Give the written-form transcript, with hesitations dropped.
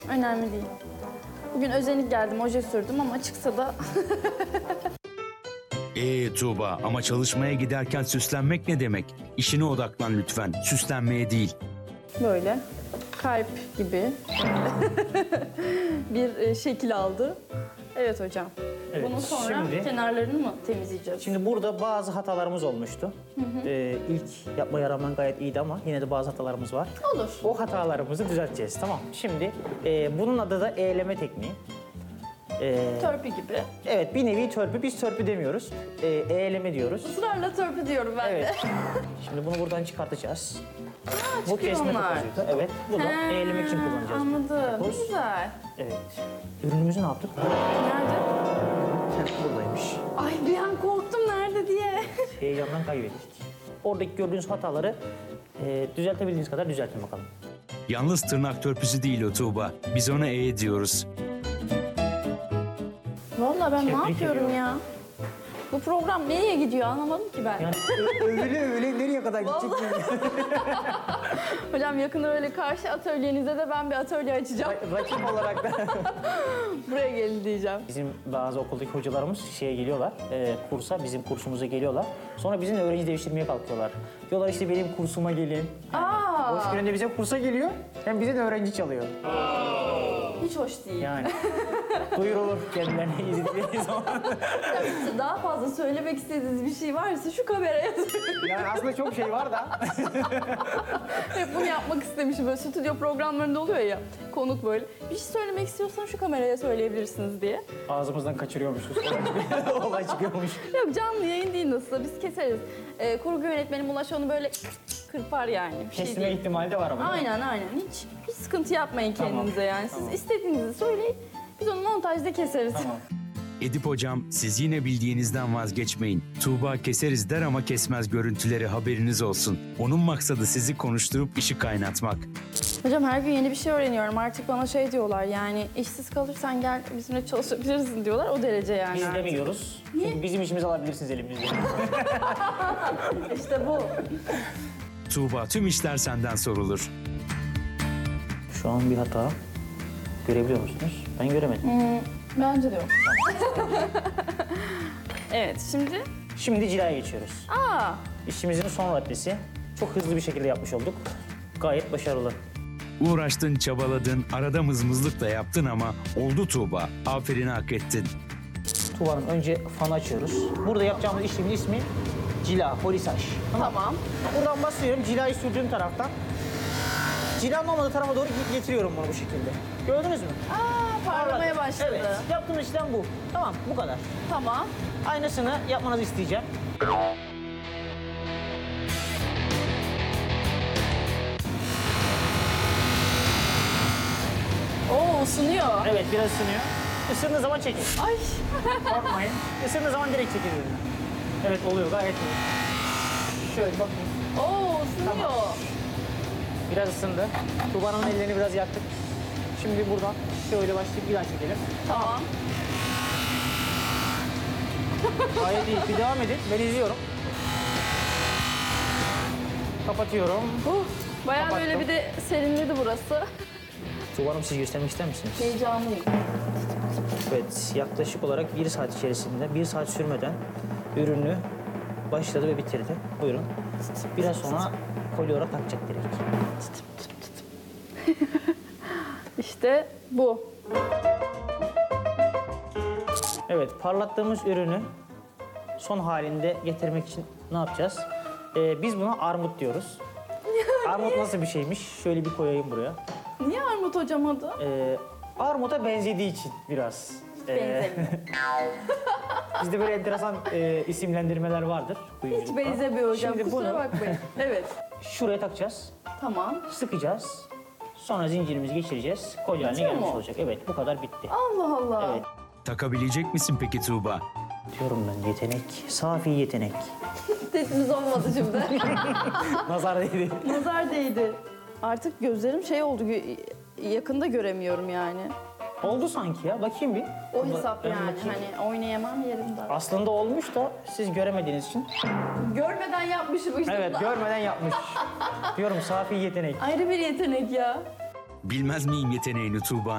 Önemli değil. Bugün özenlik geldim, oje sürdüm ama çıksa da... Tuğba, ama çalışmaya giderken süslenmek ne demek? İşine odaklan lütfen, süslenmeye değil. Böyle kalp gibi bir şekil aldı. Evet hocam. Evet, Bunun sonra kenarlarını mı temizleyeceğiz? Şimdi burada bazı hatalarımız olmuştu. İlk yapmaya rağmen gayet iyiydi ama yine de bazı hatalarımız var. Olur. O hatalarımızı düzelteceğiz, tamam. Şimdi bunun adı da eğleme tekniği. Törpü gibi. Evet, bir nevi törpü. Biz törpü demiyoruz. Eğleme diyoruz. Israrla törpü diyorum ben Evet. de. Şimdi bunu buradan çıkartacağız. Bu çıkıyor kesme onlar. kapasitesi. Evet, bunu eğlemek için kullanacağız. Anladım. Ne Dokuz. güzel. Evet. Ürünümüzü ne yaptık? Nerede? Buradaymış. Ay bir an korktum nerede diye. Heyecandan kaybettik. Oradaki gördüğünüz hataları düzeltebildiğiniz kadar düzeltin bakalım. Yalnız tırnak törpüsü değil o Tuğba. Biz ona diyoruz. Vallahi ben ne Tebrik yapıyorum ediyorum. ya? Bu program nereye gidiyor anlamadım ki ben. Yani öyle nereye kadar gidecek? Hocam yakında öyle karşı atölyenize de ben bir atölye açacağım. Rakip olarak da. Buraya gelin diyeceğim. Bizim bazı okuldaki hocalarımız şeye geliyorlar, kursa, bizim kursumuza geliyorlar. Sonra bizim öğrenci devşirmeye kalkıyorlar. Diyorlar işte benim kursuma gelin. Boş gününde bizim kursa geliyor, hem bize de öğrenci çalıyor. Hiç hoş değil. Yani duyurulur kendilerine izledikleri zaman. Daha fazla söylemek istediğiniz bir şey varsa şu kameraya söyleyin. Yani aslında çok şey var da. Hep bunu yapmak istemişim. Böyle stüdyo programlarında oluyor ya, konuk böyle. Bir şey söylemek istiyorsan şu kameraya söyleyebilirsiniz diye. Ağzımızdan kaçırıyormuşuz. Olay çıkıyormuş. Yok canlı yayın değil nasılsa biz keseriz. Kurgu yönetmenim Ulaş onu böyle kırpar yani. Bir şey Kesme değil. ihtimali de var ama. Aynen. Hiç sıkıntı yapmayın kendinize yani. Siz istediğinizi söyleyin. Biz onu montajda keseriz. Tamam. Edip hocam, siz yine bildiğinizden vazgeçmeyin. Tuğba keseriz der ama kesmez görüntüleri, haberiniz olsun. Onun maksadı sizi konuşturup işi kaynatmak. Hocam her gün yeni bir şey öğreniyorum. Artık bana şey diyorlar yani işsiz kalırsan gel bizimle çalışabilirsin diyorlar. O derece yani. Biz demiyoruz. Çünkü bizim işimizi alabilirsiniz elimizde. İşte bu. Tuğba, tüm işler senden sorulur. Şu an bir hata. Görebiliyor musunuz? Ben göremedim. Bence de yok. Evet şimdi. Şimdi cilaya geçiyoruz. İşimizin son raddesi. Çok hızlı bir şekilde yapmış olduk. Gayet başarılı. Uğraştın, çabaladın, arada mızmızlık da yaptın ama oldu Tuğba. Aferin, hak ettin. Tuğba'nın önce fanı açıyoruz. Burada yapacağımız işlemin ismi cila, polisaj. Tamam. Buradan basıyorum, cilayı sürdüğüm taraftan. Cilanın olmadığı tarafa doğru getiriyorum bunu bu şekilde. Gördünüz mü? Parlamaya başladı. Evet, yaptığımız işlem bu. Tamam, bu kadar. Tamam. Aynısını yapmanızı isteyeceğim. Oo ısınıyor. Evet, biraz ısınıyor. Isındığı zaman çekin. Ay. Korkmayın. Isındığı zaman direkt çekin ürünü. Evet, oluyor gayet iyi. Şöyle bakın. Oo ısınıyor. Biraz ısındı. Tuğba'nın ellerini biraz yaktık. Şimdi buradan şöyle başlayıp bir daha çekelim. Tamam. Gayet iyi. Bir devam edin. Ben izliyorum. Kapatıyorum. Bayağı Kapattım. böyle bir de serinledi burası. Tuğba Hanım, siz göstermek ister misiniz? Heyecanlıyım. Evet, yaklaşık olarak 1 saat içerisinde, 1 saat sürmeden ürünü başladı ve bitirdi. Buyurun. Biraz sonra kolye olarak takacak direkt. İşte bu. Evet, parlattığımız ürünü son halinde getirmek için ne yapacağız? Biz buna armut diyoruz. Armut nasıl bir şeymiş? Şöyle bir koyayım buraya. Niye Armut hocam adı? Armuta benzediği için biraz. Benzedim. Bizde böyle enteresan isimlendirmeler vardır. Hiç benzemiyor hocam. Şimdi Kusura bunu bakmayın. Evet. şuraya takacağız, Tamam. sıkacağız. Sonra zincirimizi geçireceğiz. Kolye haline Bitiyor gelmiş mu? olacak. Evet, bu kadar bitti. Allah Allah. Evet. Takabilecek misin peki Tuğba? Diyorum ben, yetenek, safi yetenek. Sesimiz olmadı şimdi. Nazar değdi. Nazar değdi. Artık gözlerim şey oldu. Yakında göremiyorum yani. Oldu sanki ya. Bakayım bir. O hesap Ben yani. bakayım. Hani oynayamam yerimden. Aslında olmuş da siz göremediğiniz için. Görmeden yapmışım işte. Evet, görmeden yapmış. Diyorum, safi yetenek. Ayrı bir yetenek ya. Bilmez miyim yeteneğini Tuğba?